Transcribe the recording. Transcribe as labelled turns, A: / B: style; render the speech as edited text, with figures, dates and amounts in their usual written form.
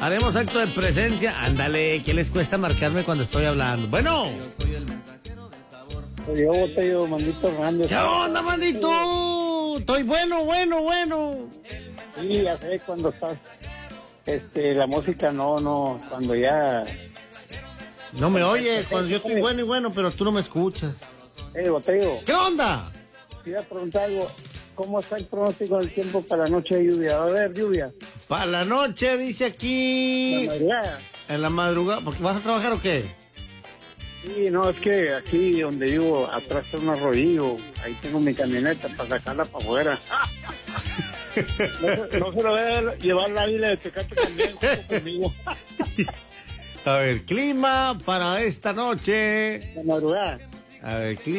A: Haremos acto de presencia. Ándale, ¿qué les cuesta marcarme cuando estoy hablando? Bueno.
B: Yo, Botello, Mandito Hernández.
A: ¿Qué onda, Mandito? Estoy bueno.
B: Sí, ya sé, cuando estás... la música no, cuando ya...
A: No me oyes, cuando yo estoy bueno, pero tú no me escuchas.
B: Botello,
A: ¿Qué onda?
B: te iba a preguntar algo. ¿Cómo está el pronóstico del tiempo para la noche de lluvia? ¿Va a haber lluvia?
A: Para la noche, dice aquí.
B: La madrugada.
A: En la madrugada. ¿Porque vas a trabajar o qué?
B: Sí, no, es que aquí donde vivo, atrás está un arroyillo. Ahí tengo mi camioneta para sacarla para afuera. No se lo voy a llevar la isla de Tecate también junto conmigo.
A: A ver, clima para esta noche.
B: La madrugada.
A: A ver, clima.